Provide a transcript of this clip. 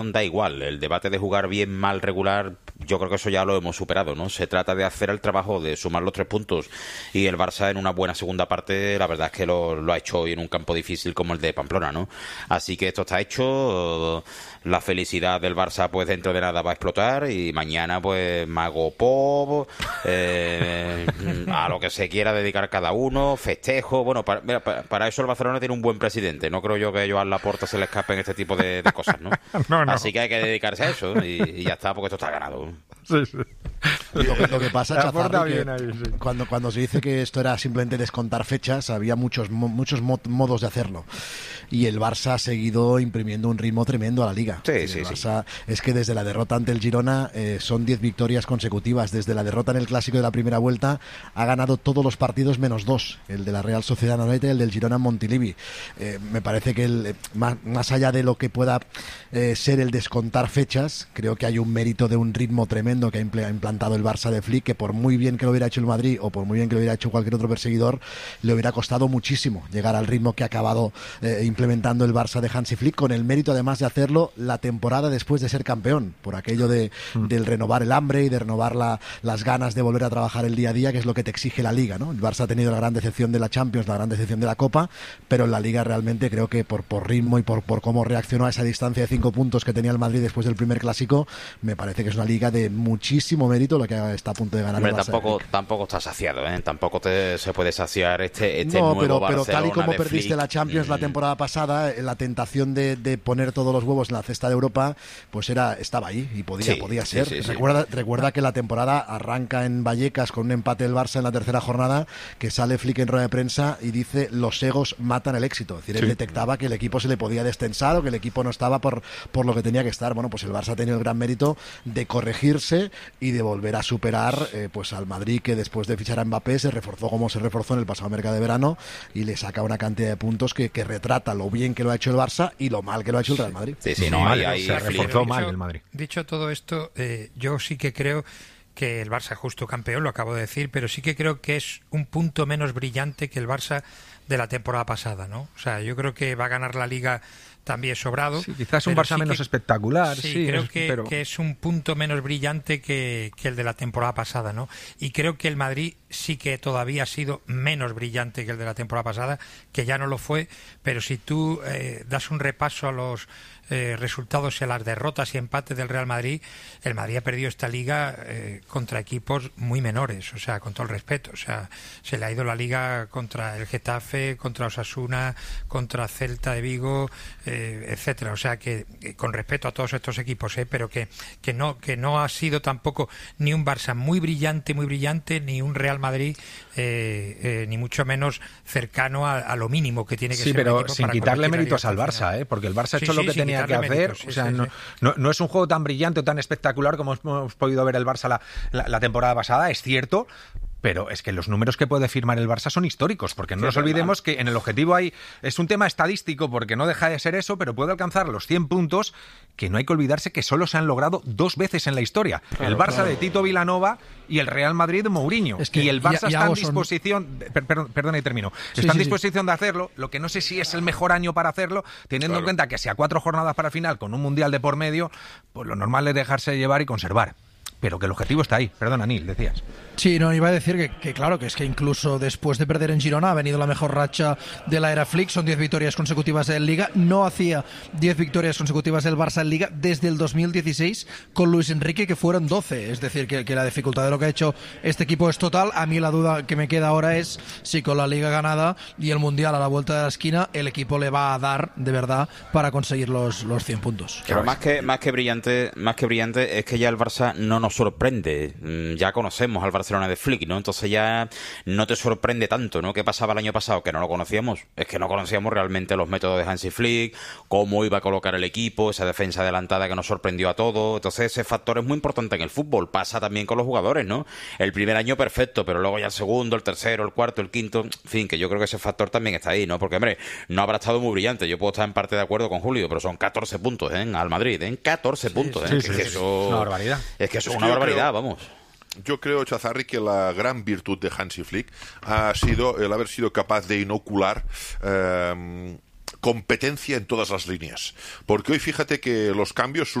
da igual. El debate de jugar bien, mal, regular, yo creo que eso ya lo hemos superado, ¿no? Se trata de hacer el trabajo, de sumar los 3 puntos, y el Barça en una buena segunda parte, la verdad es que lo ha hecho hoy en un campo difícil como el de Pamplona, ¿no? Así que esto está hecho. La felicidad del Barça pues dentro de nada va a explotar, y mañana pues mago pop, a lo que se quiera dedicar cada uno, festejo. Bueno, para eso el Barcelona tiene un buen presidente. No creo yo que a Joan Laporta se le escapen este tipo de cosas, ¿no? No. Así que hay que dedicarse a eso, y ya está, porque esto está ganado. Sí. Lo que pasa, Chazarri, que ahí, sí. cuando se dice que esto era simplemente descontar fechas, había muchos modos de hacerlo. Y el Barça ha seguido imprimiendo un ritmo tremendo a la Liga. Sí. Barça, es que desde la derrota ante el Girona son 10 victorias consecutivas. Desde la derrota en el Clásico de la primera vuelta ha ganado todos los partidos menos 2. El de la Real Sociedad Noeta y el del Girona en Montilivi. Me parece que más allá de lo que pueda ser el descontar fechas, creo que hay un mérito de un ritmo tremendo que ha implantado el Barça de Flick, que por muy bien que lo hubiera hecho el Madrid o por muy bien que lo hubiera hecho cualquier otro perseguidor, le hubiera costado muchísimo llegar al ritmo que ha acabado implementando el Barça de Hansi Flick, con el mérito además de hacerlo la temporada después de ser campeón, por aquello del renovar el hambre y de renovar las ganas de volver a trabajar el día a día, que es lo que te exige la Liga, ¿no? El Barça ha tenido la gran decepción de la Champions, la gran decepción de la Copa, pero en la Liga realmente creo que por ritmo y por cómo reaccionó a esa distancia de 5 puntos que tenía el Madrid después del primer Clásico, me parece que es una Liga de muchísimo mérito lo que está a punto de ganar. Hombre, tampoco está saciado, ¿eh? Tampoco se puede saciar este nuevo pero Barcelona tal y como de perdiste Flick. la Champions la temporada pasada, la tentación de poner todos los huevos en la cesta de Europa pues estaba ahí y podía ser. Sí. Recuerda que la temporada arranca en Vallecas con un empate del Barça en la tercera jornada, que sale Flick en rueda de prensa y dice: los egos matan el éxito. Es decir, él detectaba que el equipo se le podía destensar o que el equipo no estaba por lo que tenía que estar. Bueno, pues el Barça ha tenido el gran mérito de corregirse y de volver a superar pues al Madrid, que después de fichar a Mbappé se reforzó como se reforzó en el pasado mercado de verano, y le saca una cantidad de puntos que retrata lo bien que lo ha hecho el Barça y lo mal que lo ha hecho el Real Madrid. Se reforzó mal el Madrid. Dicho todo esto, yo sí que creo que el Barça es justo campeón, lo acabo de decir, pero sí que creo que es un punto menos brillante que el Barça de la temporada pasada, ¿no? O sea, yo creo que va a ganar la Liga también sobrado. Sí, quizás un Barça menos espectacular. Sí, creo que es un punto menos brillante que el de la temporada pasada, ¿no? Y creo que el Madrid sí que todavía ha sido menos brillante que el de la temporada pasada, que ya no lo fue, pero si tú das un repaso a los resultados y a las derrotas y empates del Real Madrid, el Madrid ha perdido esta Liga contra equipos muy menores, o sea, con todo el respeto, o sea, se le ha ido la Liga contra el Getafe, contra Osasuna, contra Celta de Vigo, etcétera, o sea que con respeto a todos estos equipos, pero que no ha sido tampoco ni un Barça muy brillante, ni un Real Madrid ni mucho menos cercano a lo mínimo que tiene que ser. Sí, pero un equipo sin para quitarle competir méritos a al nivel Barça, final. porque el Barça ha hecho lo que tenía que hacer. O sea, no es un juego tan brillante o tan espectacular como hemos podido ver el Barça la temporada pasada, es cierto. Pero es que los números que puede firmar el Barça son históricos, porque no nos olvidemos que en el objetivo es un tema estadístico, porque no deja de ser eso, pero puede alcanzar los 100 puntos, que no hay que olvidarse que solo se han logrado 2 veces en la historia. Claro, el Barça de Tito Vilanova y el Real Madrid de Mourinho. Y el Barça está en disposición, perdona y termino, está en disposición de hacerlo, lo que no sé si es el mejor año para hacerlo, teniendo en cuenta que si a 4 jornadas para el final, con un Mundial de por medio, pues lo normal es dejarse llevar y conservar. Pero que el objetivo está ahí. Perdona, Nil, decías. Sí, no, iba a decir que claro, que es que incluso después de perder en Girona ha venido la mejor racha de la era Flick, son 10 victorias consecutivas en Liga, no hacía 10 victorias consecutivas el Barça en Liga desde el 2016 con Luis Enrique, que fueron 12, es decir, que la dificultad de lo que ha hecho este equipo es total. A mí la duda que me queda ahora es si con la Liga ganada y el Mundial a la vuelta de la esquina, el equipo le va a dar de verdad para conseguir los 100 puntos. Pero más que brillante es que ya el Barça no nos sorprende, ya conocemos al Barcelona de Flick, ¿no? Entonces ya no te sorprende tanto, ¿no? ¿Qué pasaba el año pasado? Que no lo conocíamos. Es que no conocíamos realmente los métodos de Hansi Flick, cómo iba a colocar el equipo, esa defensa adelantada que nos sorprendió a todos. Entonces ese factor es muy importante en el fútbol. Pasa también con los jugadores, ¿no? El primer año perfecto, pero luego ya el segundo, el tercero, el cuarto, el quinto, en fin, que yo creo que ese factor también está ahí, ¿no? Porque, hombre, no habrá estado muy brillante. Yo puedo estar en parte de acuerdo con Julio, pero son 14 puntos, al Madrid, 14 puntos, sí, eso es una barbaridad. Es que eso es una barbaridad, vamos. Yo creo, Chazarri, que la gran virtud de Hansi Flick ha sido el haber sido capaz de inocular competencia en todas las líneas. Porque hoy fíjate que los cambios